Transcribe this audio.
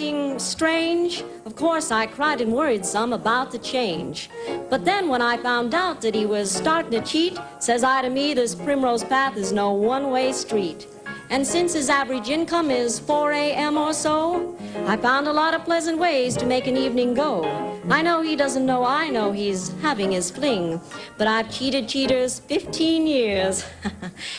acting strange. Of course, I cried and worried some about the change. But then when I found out that he was starting to cheat, says I to me, this Primrose Path is no one-way street. And since his average income is 4 a.m. or so, I found a lot of pleasant ways to make an evening go. I know he doesn't know I know he's having his fling, but I've cheated cheaters 15 years.